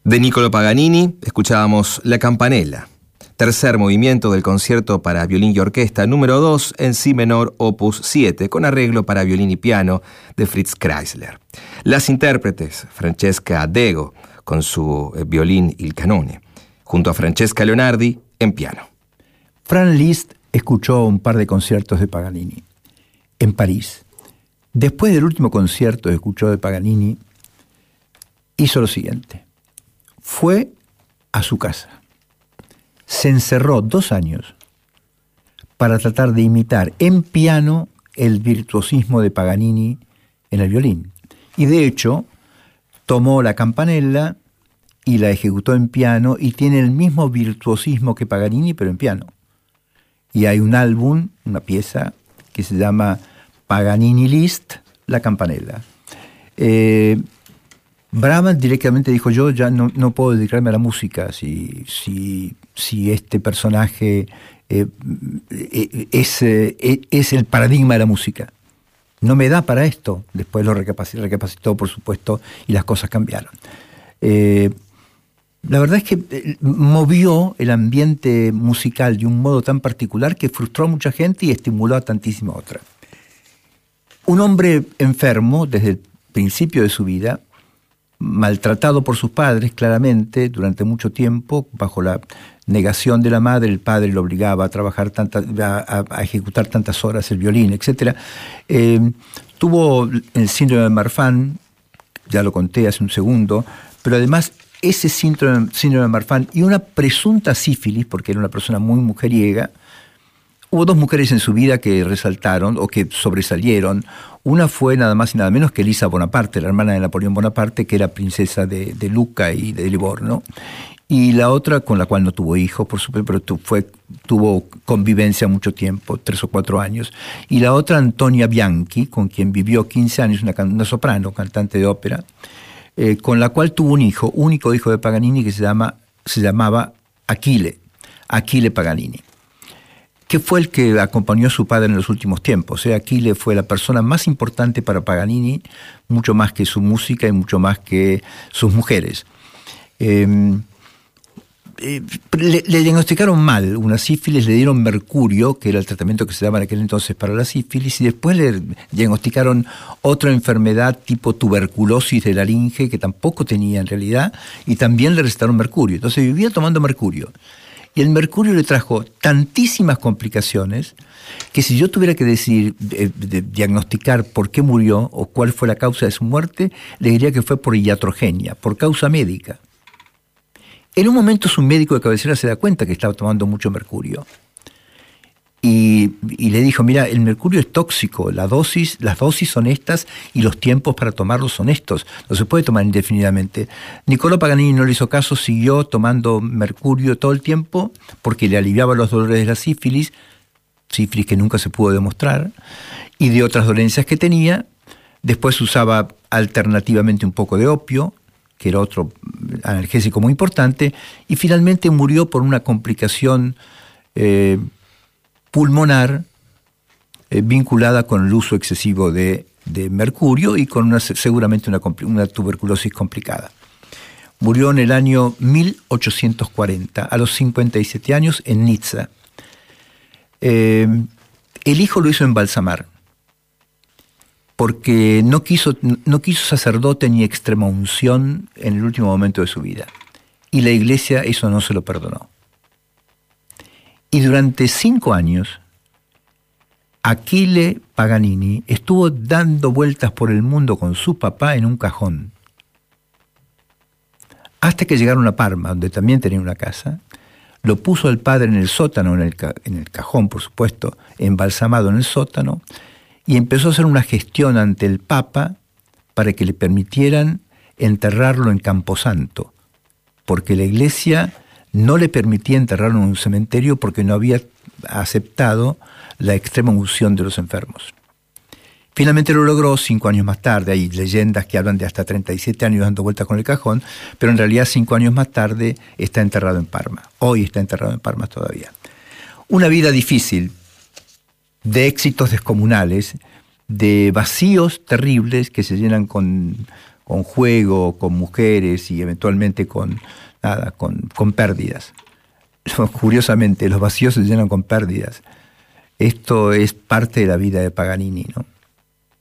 De Niccolò Paganini escuchábamos La Campanella, tercer movimiento del concierto para violín y orquesta número 2 en si menor opus 7, con arreglo para violín y piano de Fritz Kreisler. Las intérpretes, Francesca Dego con su violín Il Canone, junto a Francesca Leonardi en piano. Franz Liszt escuchó un par de conciertos de Paganini en París. Después del último concierto que escuchó de Paganini, hizo lo siguiente. Fue a su casa. Se encerró 2 años para tratar de imitar en piano el virtuosismo de Paganini en el violín. Y de hecho, tomó la campanella y la ejecutó en piano y tiene el mismo virtuosismo que Paganini, pero en piano. Y hay un álbum, una pieza, que se llama Paganini Liszt, La Campanella. Brahms directamente dijo: yo ya no puedo dedicarme a la música si este personaje es el paradigma de la música. No me da para esto. Después lo recapacitó, por supuesto, y las cosas cambiaron. La verdad es que movió el ambiente musical de un modo tan particular que frustró a mucha gente y estimuló a tantísima otra. Un hombre enfermo desde el principio de su vida, maltratado por sus padres, claramente, durante mucho tiempo, bajo la negación de la madre. El padre lo obligaba a trabajar a ejecutar tantas horas el violín, etc. Tuvo el síndrome de Marfan, ya lo conté hace un segundo, pero además ese síndrome de Marfan y una presunta sífilis, porque era una persona muy mujeriega. Hubo 2 mujeres en su vida que resaltaron o que sobresalieron. Una fue nada más y nada menos que Elisa Bonaparte, la hermana de Napoleón Bonaparte, que era princesa de Lucca y de Livorno. Y la otra, con la cual no tuvo hijos, por supuesto, pero tuvo convivencia mucho tiempo, 3 o 4 años. Y la otra, Antonia Bianchi, con quien vivió 15 años, una soprano, cantante de ópera, con la cual tuvo un hijo, único hijo de Paganini, que se llamaba Achille Paganini, que fue el que acompañó a su padre en los últimos tiempos. Achille fue la persona más importante para Paganini, mucho más que su música y mucho más que sus mujeres. Le diagnosticaron mal una sífilis, le dieron mercurio, que era el tratamiento que se daba en aquel entonces para la sífilis, y después le diagnosticaron otra enfermedad tipo tuberculosis de laringe, que tampoco tenía en realidad, y también le recetaron mercurio. Entonces vivía tomando mercurio. Y el mercurio le trajo tantísimas complicaciones que si yo tuviera que decir, diagnosticar por qué murió o cuál fue la causa de su muerte, le diría que fue por iatrogenia, por causa médica. En un momento su médico de cabecera se da cuenta que estaba tomando mucho mercurio. Y le dijo: mira, el mercurio es tóxico, las dosis son estas y los tiempos para tomarlos son estos. No se puede tomar indefinidamente. Niccolò Paganini no le hizo caso, siguió tomando mercurio todo el tiempo porque le aliviaba los dolores de la sífilis que nunca se pudo demostrar, y de otras dolencias que tenía. Después usaba alternativamente un poco de opio, que era otro analgésico muy importante, y finalmente murió por una complicación pulmonar vinculada con el uso excesivo de mercurio y con seguramente una tuberculosis complicada. Murió en el año 1840, a los 57 años, en Nizza. El hijo lo hizo embalsamar, porque no quiso sacerdote ni extremunción en el último momento de su vida. Y la iglesia eso no se lo perdonó. Y durante 5 años, Achille Paganini estuvo dando vueltas por el mundo con su papá en un cajón. Hasta que llegaron a Parma, donde también tenía una casa. Lo puso el padre en el sótano, en el cajón, por supuesto, embalsamado en el sótano, y empezó a hacer una gestión ante el Papa para que le permitieran enterrarlo en Camposanto, porque la iglesia no le permitía enterrarlo en un cementerio porque no había aceptado la extrema unción de los enfermos. Finalmente lo logró 5 años más tarde. Hay leyendas que hablan de hasta 37 años dando vueltas con el cajón, pero en realidad 5 años más tarde está enterrado en Parma. Hoy está enterrado en Parma todavía. Una vida difícil, de éxitos descomunales, de vacíos terribles que se llenan con juego, con mujeres y eventualmente con pérdidas. Curiosamente, los vacíos se llenan con pérdidas. Esto es parte de la vida de Paganini, ¿no?